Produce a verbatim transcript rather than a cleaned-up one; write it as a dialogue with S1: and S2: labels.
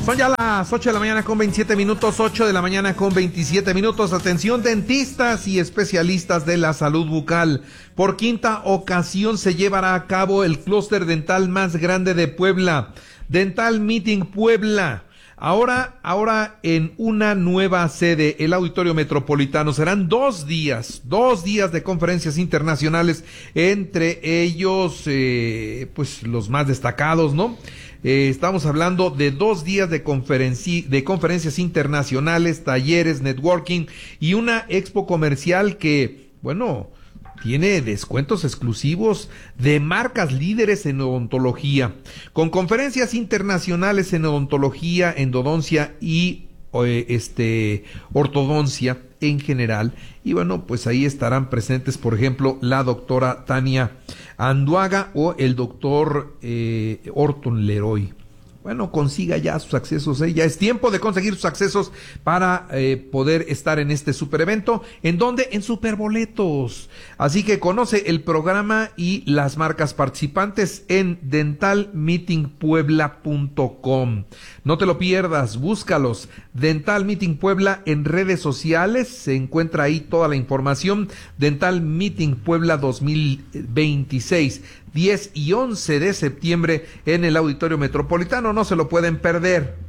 S1: Son ya las ocho de la mañana con veintisiete minutos, ocho de la mañana con veintisiete minutos. Atención, dentistas y especialistas de la salud bucal. Por quinta ocasión se llevará a cabo el clúster dental más grande de Puebla, Dental Meeting Puebla. Ahora, ahora en una nueva sede, el Auditorio Metropolitano. Serán dos días, dos días de conferencias internacionales, entre ellos, eh, pues los más destacados, ¿no? Eh, estamos hablando de dos días de, conferenci de conferencias internacionales, talleres, networking y una expo comercial que, bueno, tiene descuentos exclusivos de marcas líderes en odontología, con conferencias internacionales en odontología, endodoncia y eh, este ortodoncia en general. Y bueno, pues ahí estarán presentes, por ejemplo, la doctora Tania Anduaga o el doctor eh, Orton Leroy. Bueno, consiga ya sus accesos, ¿eh? Ya es tiempo de conseguir sus accesos para eh, poder estar en este super evento. ¿En dónde? En Superboletos. Así que conoce el programa y las marcas participantes en dental meeting puebla punto com. No te lo pierdas, búscalos. Dental Meeting Puebla en redes sociales, se encuentra ahí toda la información. Dental Meeting Puebla dos mil veintiséis. diez y once de septiembre en el Auditorio Metropolitano, no se lo pueden perder.